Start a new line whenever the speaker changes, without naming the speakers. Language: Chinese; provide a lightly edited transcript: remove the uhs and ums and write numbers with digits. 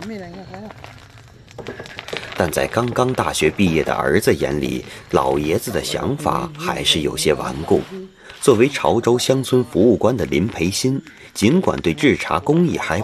但在刚刚大学毕业的儿子眼里，老爷子的想法还是有些顽固。作为潮州乡村服务官的林培新，尽管对制茶工艺还